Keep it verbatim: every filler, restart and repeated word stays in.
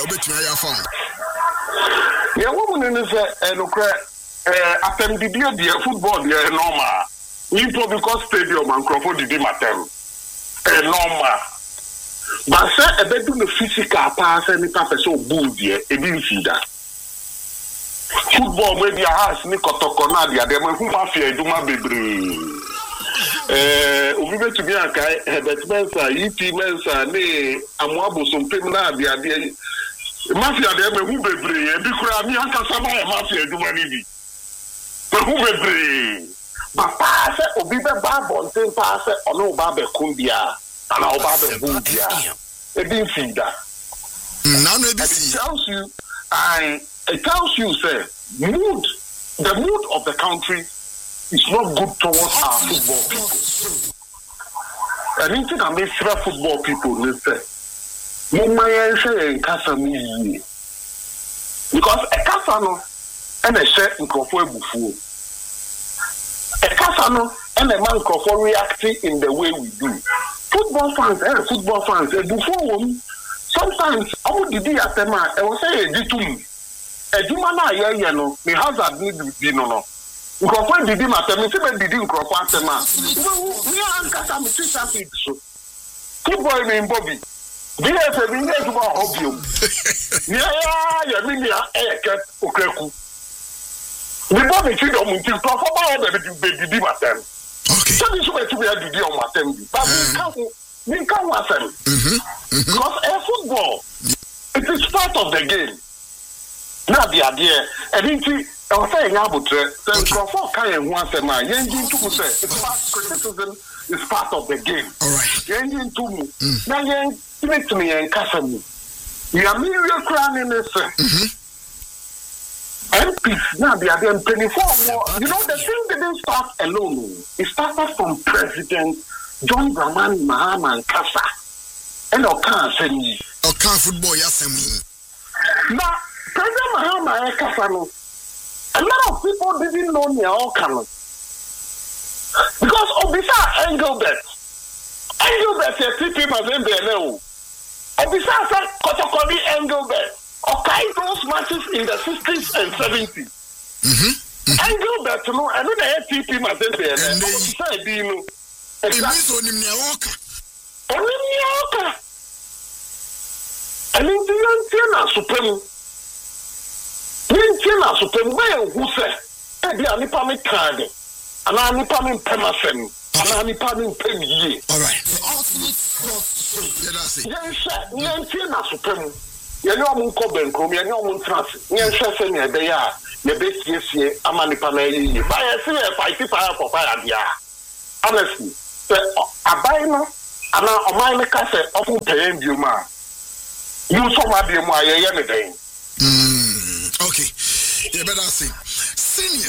obetumi ya phone. Yeah, woman is a no cra eh atem di dia dia football dia normal. Impo because stadium and Crawford di matem. Eh normal. But say e be do no physical pass any pass so bull dia e bi fida. Football we dia house ni kotoko na dia dem hu ma fi eduma bebre. Eh obi betumi aka Herbert Mensah, E T Mensah ni amoabo so mpem na dia dia mafia de me hu bebre e bi kura mi aka sama e mafia eduma ni bi. Me hu bebre. Ba pass obi be ba bonten pass ono ba be kumbia ana oba be bumbia. E bi fida. Now no be see. It tells you I it tells you say mood the mood of the country is not good towards our football people. And anything I make sure football people they say Mumma say in casa me because a casa no and a share in Crawford bufu. A casa no and a man Crawford reacting in the way we do. Football fans and football fans a bufu sometimes I would do at the man I will say a ditum. A dumana ya no me hazard need be no no. Crawford did him at me say be did Crawford at man. We are ankasa me two something so. Football me Bobby. Bi e se bi nge to ba hobby. Ni ya ya mi ni e ke okreku. Bi Bobby ti do mu ti Crawford ba be be did matem. Okay. So this way to be did on matem bi. But we can we can wasem. Mhm. Because a football it is part of the game. Now the idea, and indeed, I was saying about the Crawford kind of one say, "My engine to say it's part criticism is part of the game." All right. Engine to me, now you make to me and Cassam. You are me real crown in this. M Ps now the idea twenty-four. You know the thing didn't start alone. It started from President John Dramani Mahama Kassa, and Okan Seni. Okan football yasemi. Now. President Mahama Kasano, a lot of people didn't know near Okano. Because Obisa Engelbert, Engelbert said T P Mazembe, Obisa said Kotokoli Engelbert, okay, those matches in the sixties and seventies. Mm-hmm. Engelbert, no, I know they had T P Mazembe, and Obisa Edino. It means only Niaoka. Only Niaoka. And in the Antiana Supreme. Nintina Supreme who said, "Ebi anipa me kande, ana anipa me pemasem, ana anipa me pemye." All right. The ultimate cross. Yeah, that's it. Yes, Nintina Supreme. You know I'm ko benkom, you know I'm trans. Yes, say me be ya, ye be siesie ama nipa na yi. Ba ye say e fight fire for fire dia. Honestly, the abai no, ana omai me ka say ofu pay bi ma. You so ma bi mu aye ye me den. Mm. Okay. Yeah, better say. Senior